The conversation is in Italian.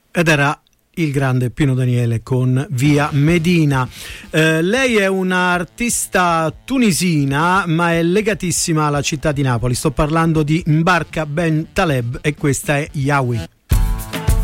Ed era il grande Pino Daniele con Via Medina. Lei è un'artista tunisina, ma è legatissima alla città di Napoli. Sto parlando di Mbarka Ben Taleb e questa è Yawi.